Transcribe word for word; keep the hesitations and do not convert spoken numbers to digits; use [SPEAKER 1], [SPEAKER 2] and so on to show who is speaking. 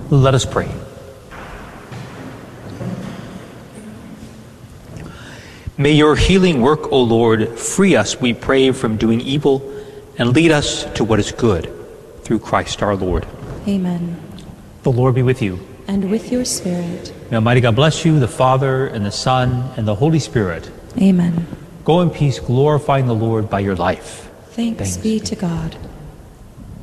[SPEAKER 1] Let us pray. May your healing work, O Lord, free us, we pray, from doing evil and lead us to what is good, through Christ our Lord.
[SPEAKER 2] Amen.
[SPEAKER 1] The Lord be with you.
[SPEAKER 2] And with your spirit.
[SPEAKER 1] May Almighty God bless you, the Father, and the Son, and the Holy Spirit.
[SPEAKER 2] Amen.
[SPEAKER 1] Go in peace, glorifying the Lord by your life.
[SPEAKER 2] Thanks,
[SPEAKER 1] Thanks
[SPEAKER 2] be to God.